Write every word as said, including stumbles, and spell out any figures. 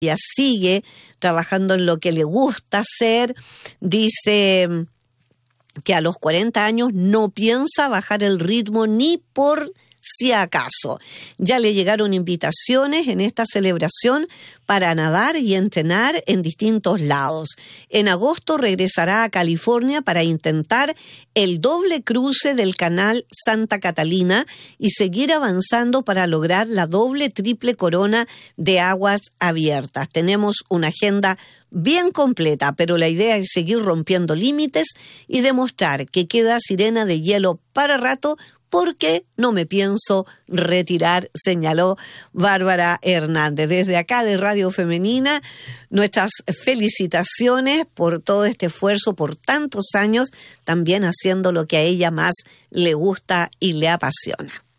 ella sigue trabajando en lo que le gusta hacer. Dice que a los cuarenta años no piensa bajar el ritmo ni por si acaso. Ya le llegaron invitaciones en esta celebración para nadar y entrenar en distintos lados. En agosto regresará a California para intentar el doble cruce del canal Santa Catalina y seguir avanzando para lograr la doble triple corona de aguas abiertas. Tenemos una agenda bien completa, pero la idea es seguir rompiendo límites y demostrar que queda sirena de hielo para rato, porque no me pienso retirar, señaló Bárbara Hernández. Desde acá de Radio Femenina, nuestras felicitaciones por todo este esfuerzo, por tantos años, también haciendo lo que a ella más le gusta y le apasiona.